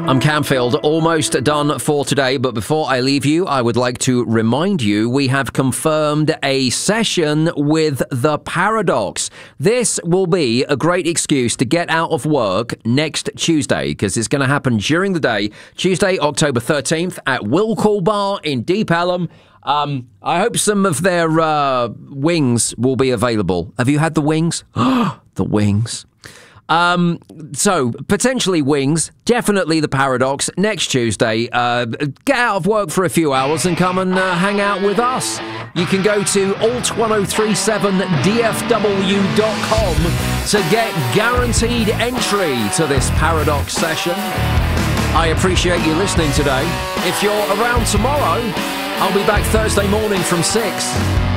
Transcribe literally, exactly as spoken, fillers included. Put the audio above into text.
I'm Camfield, almost done for today, but before I leave you, I would like to remind you we have confirmed a session with The Paradox. This will be a great excuse to get out of work next Tuesday, because it's going to happen during the day, Tuesday, October thirteenth, at Will Call Bar in Deep Ellum. Um, I hope some of their uh, wings will be available. Have you had the wings? The wings. Um, so, potentially wings, definitely The Paradox, next Tuesday. Uh, get out of work for a few hours and come and uh, hang out with us. You can go to alt ten thirty-seven d f w dot com to get guaranteed entry to this Paradox session. I appreciate you listening today. If you're around tomorrow, I'll be back Thursday morning from six.